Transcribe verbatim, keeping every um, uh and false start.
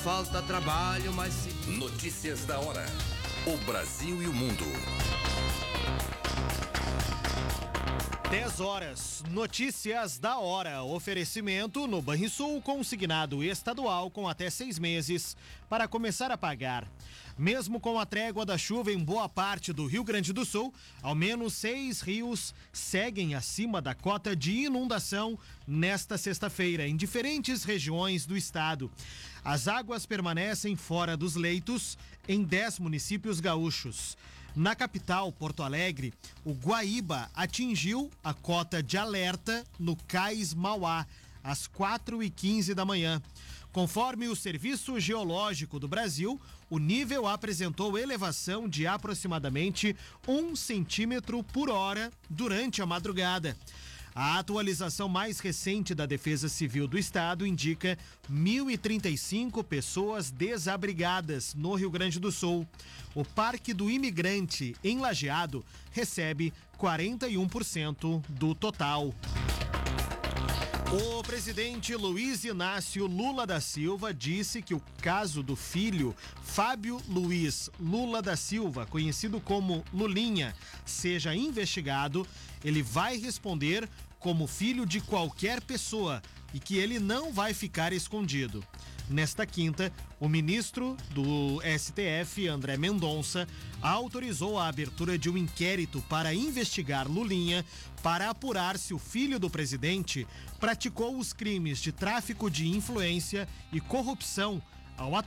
falta trabalho, mas se... Notícias da hora. O Brasil e o mundo. dez horas, notícias da hora. Oferecimento no Banrisul, consignado estadual com até seis meses para começar a pagar. Mesmo com a trégua da chuva em boa parte do Rio Grande do Sul, ao menos seis rios seguem acima da cota de inundação nesta sexta-feira, em diferentes regiões do estado. As águas permanecem fora dos leitos em dez municípios gaúchos. Na capital, Porto Alegre, o Guaíba atingiu a cota de alerta no Cais Mauá, às quatro e quinze da manhã. Conforme o Serviço Geológico do Brasil, o nível apresentou elevação de aproximadamente um centímetro por hora durante a madrugada. A atualização mais recente da Defesa Civil do Estado indica mil e trinta e cinco pessoas desabrigadas no Rio Grande do Sul. O Parque do Imigrante, em Lajeado, recebe quarenta e um por cento do total. O presidente Luiz Inácio Lula da Silva disse que o caso do filho Fábio Luiz Lula da Silva, conhecido como Lulinha, seja investigado. Ele vai responder como filho de qualquer pessoa e que ele não vai ficar escondido. Nesta quinta, o ministro do S T F, André Mendonça, autorizou a abertura de um inquérito para investigar Lulinha para apurar se o filho do presidente praticou os crimes de tráfico de influência e corrupção ao